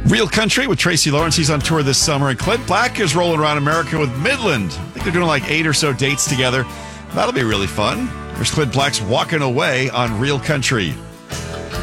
Real Country with Tracy Lawrence. He's on tour this summer. And Clint Black is rolling around America with Midland. I think they're doing like 8 or so dates together. That'll be really fun. There's Clint Black's Walking Away on Real Country.